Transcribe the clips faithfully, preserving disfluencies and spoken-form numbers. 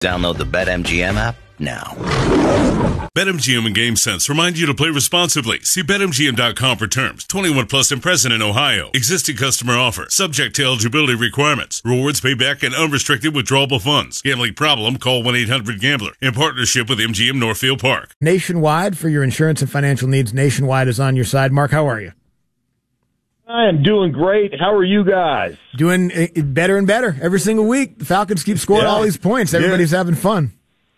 Download the BetMGM app now. BetMGM and GameSense remind you to play responsibly. See Bet M G M dot com for terms. twenty-one plus and present in Ohio. Existing customer offer. Subject to eligibility requirements. Rewards payback and unrestricted withdrawable funds. Gambling problem? Call one eight hundred gambler. In partnership with M G M Northfield Park. Nationwide, for your insurance and financial needs, Nationwide is on your side. Mark, how are you? I am doing great. How are you guys? Doing better and better every single week. The Falcons keep scoring yeah. all these points. Everybody's yeah. having fun.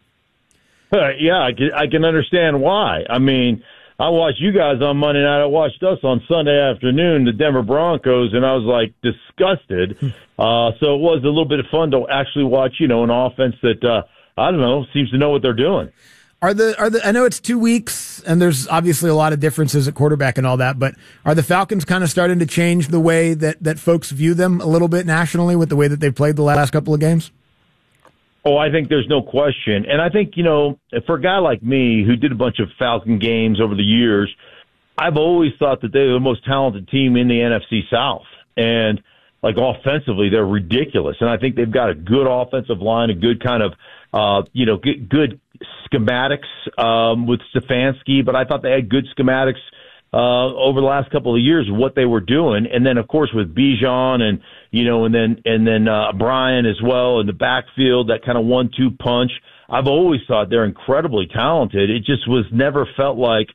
Uh, yeah, I can, I can understand why. I mean, I watched you guys on Monday night. I watched us on Sunday afternoon, the Denver Broncos, and I was, like, disgusted. uh, so it was a little bit of fun to actually watch, you know, an offense that, uh, I don't know, seems to know what they're doing. Are the are the I know it's two weeks and there's obviously a lot of differences at quarterback and all that, but are the Falcons kind of starting to change the way that, that folks view them a little bit nationally with the way that they've played the last couple of games? Oh, I think there's no question. And I think, you know, for a guy like me who did a bunch of Falcon games over the years, I've always thought that they were the most talented team in the N F C South. And, like, offensively, they're ridiculous. And I think they've got a good offensive line, a good kind of, uh, you know, good, good schematics um, with Stefanski. But I thought they had good schematics uh, over the last couple of years, what they were doing. And then, of course, with Bijan and, you know, and then and then uh, Brian as well in the backfield, that kind of one two punch. I've always thought they're incredibly talented. It just was never felt like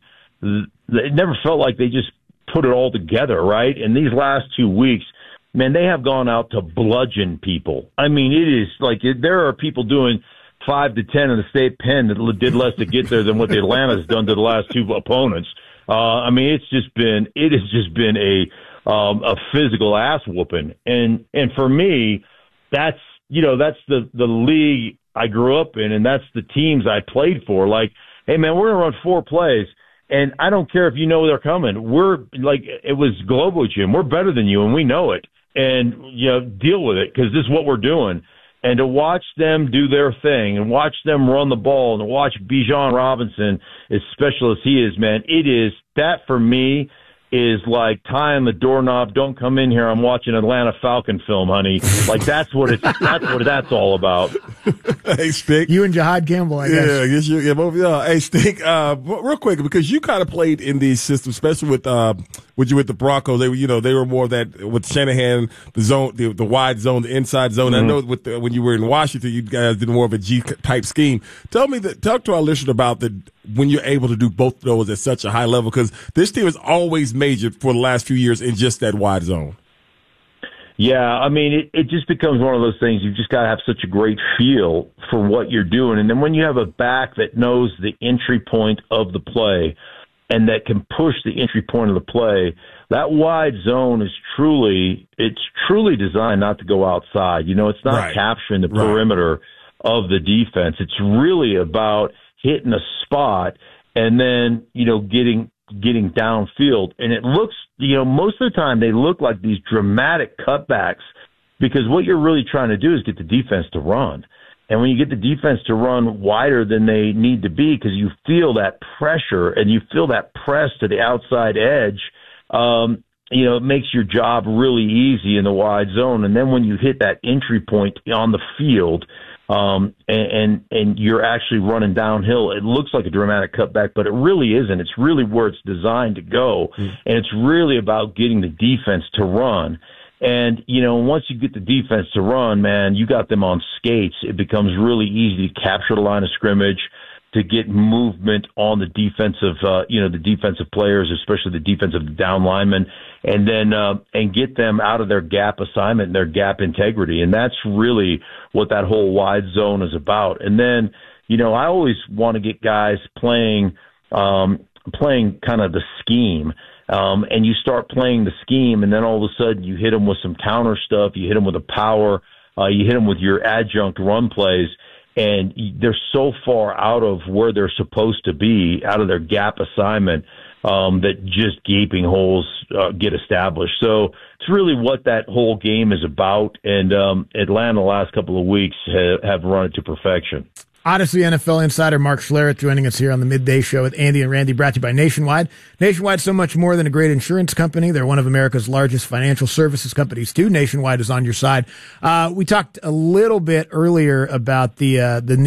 it never felt like they just put it all together, right? And these last two weeks, man, they have gone out to bludgeon people. I mean, it is like there are people doing five to ten in the state pen that did less to get there than what the Atlanta's done to the last two opponents. Uh, I mean, it's just been it has just been a um, a physical ass whooping, and and for me, that's you know that's the the league I grew up in, and that's the teams I played for. Like, hey man, we're gonna run four plays. And I don't care if you know they're coming. We're like, it was Globo Gym. We're better than you, and we know it. And, you know, deal with it because this is what we're doing. And to watch them do their thing and watch them run the ball and watch Bijan Robinson, as special as he is, man, it is, that for me is like tying the doorknob. Don't come in here. I'm watching Atlanta Falcon film, honey. Like that's what it's. That's what that's all about. Hey, Stick. You and Jahad Campbell, I guess. Yeah, I guess you. Yeah, both of y'all. Hey, Stick. Uh, real quick, because you kind of played in these systems, especially with uh, with you with the Broncos. They were, you know, they were more of that with Shanahan, the zone, the, the wide zone, the inside zone. Mm-hmm. I know with the, when you were in Washington, you guys did more of a G type scheme. Tell me that. Talk to our listeners about the. When you're able to do both of those at such a high level, because this team has always majored for the last few years in just that wide zone. Yeah, I mean, it, it just becomes one of those things. You've just got to have such a great feel for what you're doing. And then when you have a back that knows the entry point of the play and that can push the entry point of the play, that wide zone is truly, it's truly designed not to go outside. You know, it's not right. capturing the right. perimeter of the defense. It's really about hitting a spot and then, you know, getting getting downfield. And it looks, you know, most of the time they look like these dramatic cutbacks because what you're really trying to do is get the defense to run. And when you get the defense to run wider than they need to be because you feel that pressure and you feel that press to the outside edge, um, you know, it makes your job really easy in the wide zone. And then when you hit that entry point on the field, Um, and, and, and you're actually running downhill. It looks like a dramatic cutback, but it really isn't. It's really where it's designed to go. Mm. And it's really about getting the defense to run. And, you know, once you get the defense to run, man, you got them on skates. It becomes really easy to capture the line of scrimmage, to get movement on the defensive, uh, you know, the defensive players, especially the defensive down linemen, and then uh, and get them out of their gap assignment and their gap integrity. And that's really what that whole wide zone is about. And then, you know, I always want to get guys playing, um, playing kind of the scheme. Um, and you start playing the scheme, and then all of a sudden you hit them with some counter stuff. You hit them with a power. Uh, you hit them with your adjunct run plays. And they're so far out of where they're supposed to be, out of their gap assignment, um, that just gaping holes uh, get established. So it's really what that whole game is about. And um, Atlanta the last couple of weeks have, have run it to perfection. Odyssey N F L insider Mark Schlereth joining us here on the Midday Show with Andy and Randy, brought to you by Nationwide. Nationwide's so much more than a great insurance company. They're one of America's largest financial services companies, too. Nationwide is on your side. Uh, we talked a little bit earlier about the uh, the